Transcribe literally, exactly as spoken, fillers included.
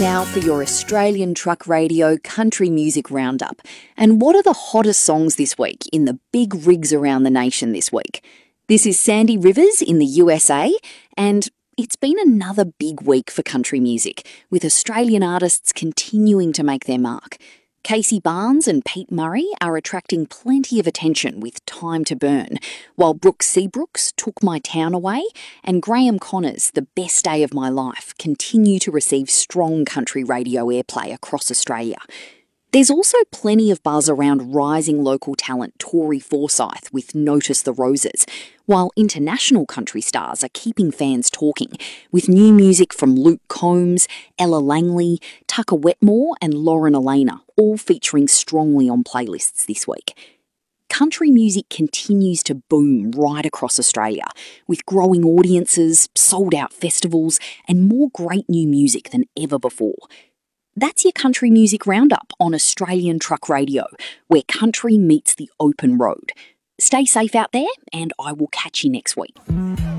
now for your Australian Truck Radio Country Music Roundup. And what are the hottest songs this week in the big rigs around the nation this week? This is Sandy Rivers in the U S A, and it's been another big week for country music, with Australian artists continuing to make their mark. Casey Barnes and Pete Murray are attracting plenty of attention with Time to Burn, while Brooks Seabrooks Took My Town Away and Graham Connor's The Best Day of My Life continue to receive strong country radio airplay across Australia. There's also plenty of buzz around rising local talent Tori Forsyth with Notice the Roses, while international country stars are keeping fans talking, with new music from Luke Combs, Ella Langley, Tucker Wetmore and Lauren Elena, all featuring strongly on playlists this week. Country music continues to boom right across Australia, with growing audiences, sold-out festivals and more great new music than ever before. That's your Country Music Roundup on Australian Truck Radio, where country meets the open road. Stay safe out there, and I will catch you next week.